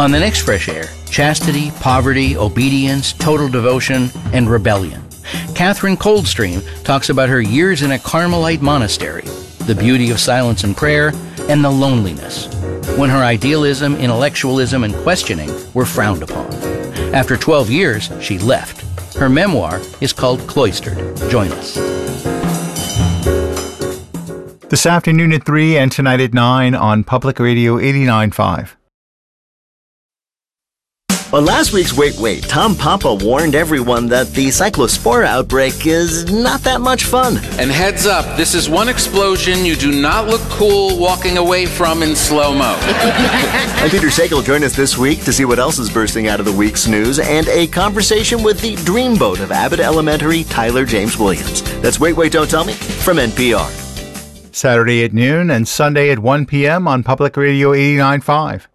On the next Fresh Air, chastity, poverty, obedience, total devotion, and rebellion. Catherine Coldstream talks about her years in a Carmelite monastery, the beauty of silence and prayer, and the loneliness, when her idealism, intellectualism, and questioning were frowned upon. After 12 years, she left. Her memoir is called Cloistered. Join us. This afternoon at 3 and tonight at 9 on Public Radio 89.5. On last week's Wait, Tom Papa warned everyone that the cyclospora outbreak is not that much fun. And heads up, this is one explosion you do not look cool walking away from in slow-mo. And Peter Sagal will join us this week to see what else is bursting out of the week's news and a conversation with the dreamboat of Abbott Elementary, Tyler James Williams. That's Wait, Don't Tell Me from NPR. Saturday at noon and Sunday at 1 p.m. on Public Radio 89.5.